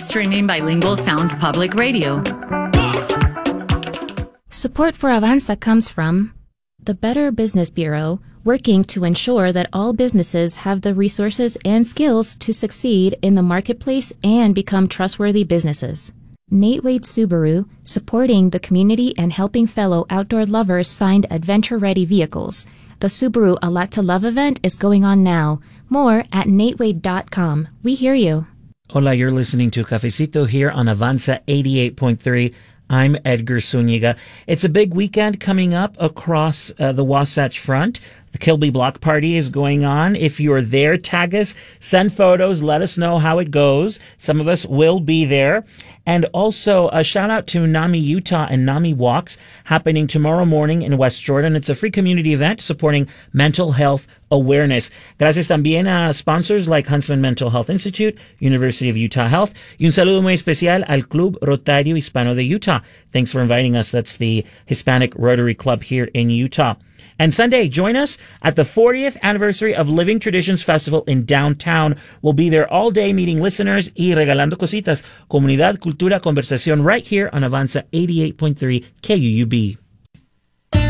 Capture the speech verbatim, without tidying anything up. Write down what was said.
streaming bilingual Sounds Public Radio. Support for Avanza comes from the Better Business Bureau, working to ensure that all businesses have the resources and skills to succeed in the marketplace and become trustworthy businesses. Nate Wade Subaru, supporting the community and helping fellow outdoor lovers find adventure-ready vehicles. The Subaru A Lot to Love event is going on now. More at nate wade dot com. We hear you. Hola, you're listening to Cafecito here on Avanza eighty-eight point three. I'm Edgar Zuniga. It's a big weekend coming up across uh, the Wasatch Front. The Kilby Block Party is going on. If you're there, tag us, send photos, let us know how it goes. Some of us will be there. And also a shout out to NAMI Utah and NAMI Walks happening tomorrow morning in West Jordan. It's a free community event supporting mental health awareness. Gracias también a sponsors like Huntsman Mental Health Institute, University of Utah Health, y un saludo muy especial al Club Rotario Hispano de Utah. Thanks for inviting us. That's the Hispanic Rotary Club here in Utah. And Sunday, join us at the fortieth anniversary of Living Traditions Festival in downtown. We'll be there all day meeting listeners y regalando cositas. Comunidad, cultura, conversación right here on Avanza eighty-eight point three K U U B.